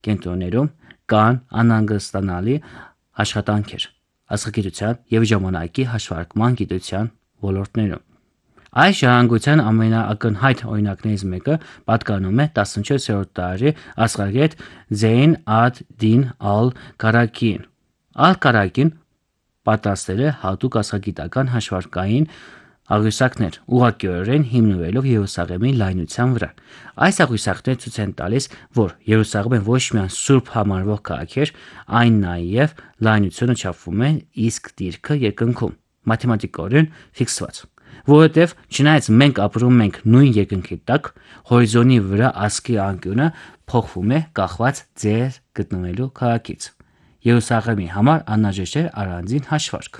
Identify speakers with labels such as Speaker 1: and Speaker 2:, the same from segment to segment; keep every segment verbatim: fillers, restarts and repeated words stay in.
Speaker 1: կենտրոններում կան անհանգստանալի աշխատանքեր աստղագիտության և ժամանակի հաշվարկման գիտության ոլորտներում։ Այս ժառանգության ամենաակնհայտ օրինակներից մեկը պատկանում է տասնչորսերորդ դարի աստղագետ Զեյն ալ-Դին ալ-Կարաքիին։ Ալ-Կարաքին պատրաստել է հատուկ աստղագիտական հաշվարկային աղյուսակներ, ուղղակիորեն հիմնվելով Երուսաղեմի լայնության վրա։ Այս աղյուսակները ցույց են տալիս, որ Երուսաղեմը ոչ միայն սուրբ համարվող քաղաք էր, այն նաև լայնությունը չափվում է, իսկ դիրքը երկնքում մաթեմատիկորեն ֆիքսված, որովհետև չնայած մենք ապրում ենք նույն երկնքի տակ, հորիզոնի վրա ասկի անկյունը փոխվում է կախված ձեր գտնվելու քաղաքից։ Երուսաղեմի համար անհրաժեշտ էր առանձին հաշվարկ։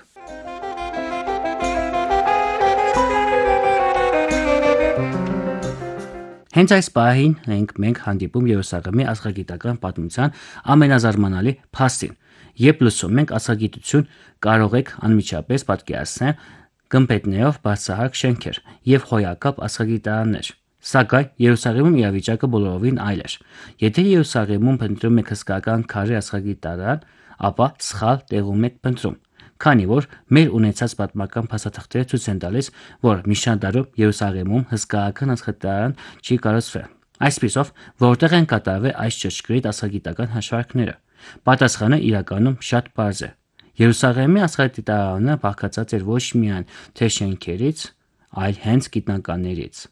Speaker 1: Հենց այս պահին ենք մենք հանդիպում Երուսաղեմի աստղագիտական պատմության ամենազարմանալի փաստին։ Երբ լսում ենք աստղագիտություն, կարող եք անմիջապես պատկերացնել գմբեթներով բարձրահարկ շենքեր և հոյակապ աստղադիտարաններ։ Սակայն Երուսաղեմում իրավիճակը բոլորովին այլ էր։ Եթե Երուսաղեմում փնտրում եք հսկայական քարե աստղադիտարան, ապա սխալ տեղում եք փնտրում, քանի որ մեր ունեցած պատմական փաստաթղթերը ցույց են տալիս, որ միջնադարում Երուսաղեմում հսկայական աստղադիտարան չի կառուցվել։ Այսպիսով, որտեղ են կատարվել այս ճշգրիտ աստղագիտական հաշվարկները։ Պատասխանը իրականում շատ պարզ է։ Երուսաղեմի աստղադիտարանը բաղկացած էր ոչ միայն թե շենքերից, այլ հենց գիտնականներից։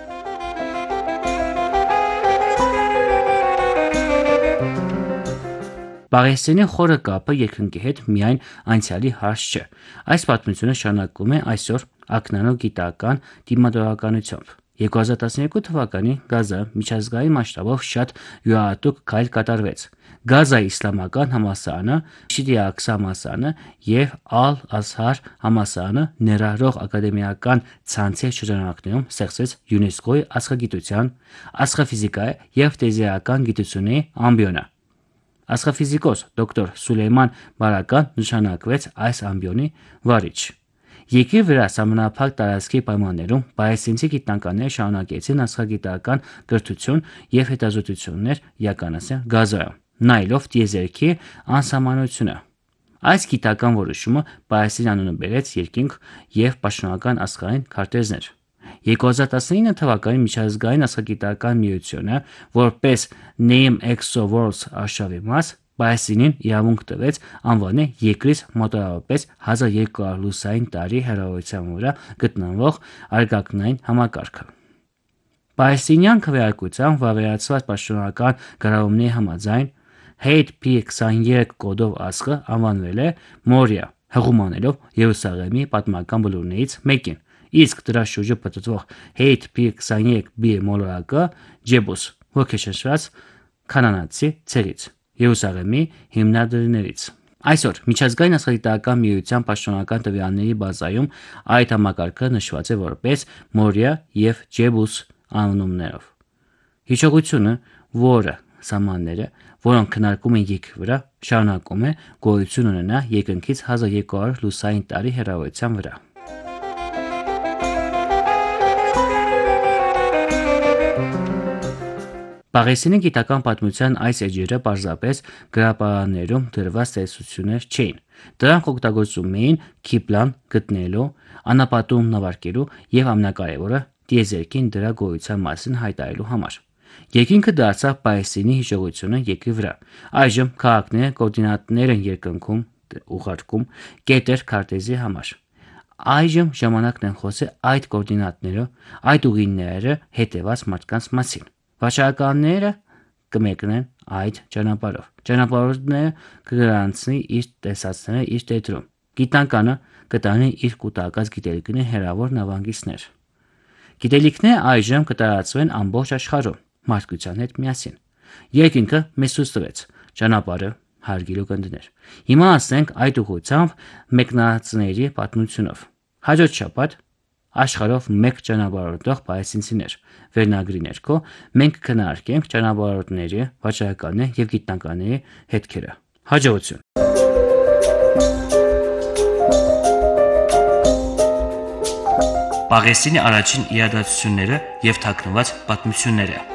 Speaker 1: Պաղեստինի խորը կապը երկնքի հետ միայն անցյալի հարց չէ։ Այս պատմությունը շարունակվում է այսօր ակնառու գիտական դիմադրականությամբ։ երկու հազար տասներկու թվականին Գազայում միջազգային մասշտաբով շատ յուրահատուկ քայլ կատարվեց։ Գազայի իսլամական համալսարանը, Մաշիդ Ալ-Աղսա համալսարանը և Ալ-Ազհար համալսարանը ներառող ակադեմիական ցանցի շրջանակներում ստեղծվեց ՅՈՒՆԵՍԿՕ-ի աստղագիտության, աստղաֆիզիկայի և տիեզերական գիտությունների ամբիոնը։ Աստղաֆիզիկոս դոկտոր Սուլեյման Բարական նշանակվեց այս ամբիոնի վարիչ։ Երկրի վրա սահմանափակ տարածքի պայմաններում պաղեստինցի գիտնականները շարունակեցին աստղագիտական կրթություն և հետազոտություններ իրականացնել Գազայում, նայելով տիեզերքի անսահմանությունը։ Այս գիտական որոշումը Պաղեստին անունը բերեց երկինք և պաշտոնական աստղային քարտեզներ։ երկու հազար տասնինը թվականին միջազգային աստղագիտական միությունը, որպես Name ExoWorlds արշավի մաս, Պաղեստինին իրավունք տվեց անվանել երկրից մոտավորապես հազար երկու հարյուր լուսային տարի հեռավորության վրա գտնվող արգակնային համակարգը։ Պաղեստինյան քվեարկությամբ վավերացված պաշտոնական գրառումների համաձայն Hate P քսաներեք կոդով աստղը անվանվել է Մորիա, հղում անելով Երուսաղեմի պատմական բլուրներից մեկին, իսկ դրա շուրջը պտտվող Hate P քսաներեք B մոլորակը Ջեբուս, ոգեշնչված քանանացի ցեղից, Երուսաղեմի հիմնադիրներից։ Այսօր միջազգային աստղագիտական միության պաշտոնական տվյալների բազայում այդ համակարգը նշված է որպես Մորիա և Ջեբուս անուններով։ Հիշողությունը, որը սահմանները, որոնք քննարկում են երկրի վրա, շարունակում է գոյություն ունենալ երկնքից հազար երկու հարյուր լուսային տարի հեռավորության վրա։ Պաղեստինի գիտական պատմության այս էջերը պարզապես գրապարաններում դրված տեսություններ չէին։ Դրանք օգտագործում էին Քիբլան գտնելու, անապատում նվարկելու և ամենակարևորը տիեզերքին դրա գոյության մասին հայտարարելու համար։ Երկինքը դարձավ Պաղեստինի հիշողությունը երկրի վրա։ Այժմ քաղաքները կոորդինատներ են երկնքում ուղարկում կետեր քարտեզի համար։ Այժմ ժամանակն է խոսել այդ կոորդինատները, այդ ուղիները հետևած մարդկանց մասին։ Վաճառականները կմեկնեն այդ ճանապարհով։ Ճանապարհորդները կգրանցնի իր տեսածները իր տետրում։ Գիտնականը կտանի իր կուտակած գիտելիքները հեռավոր նավանգիչներ։ Գիտելիքները այժմ կտարածվեն ամբողջ աշխարհում մարդկության հետ միասին։ Երկինքը մեզ ցույց տվեց ճանապարհը, հարգելի ունկնդիրներ։ Հիմա ասենք այդ ուղղությամբ մեկնածների պատմությունով։ Հաջորդ շաբաթ աշխարհով մեկ ճանապարհորդող պաղեստինցիներ վերնագրի ներքո մենք կքննարկենք ճանապարհորդների, վաճառականների և գիտնականների հետքերը։ Հաջողություն։ Պաղեստինի առաջին իրադարձությունները և թաքնված պատմությունները։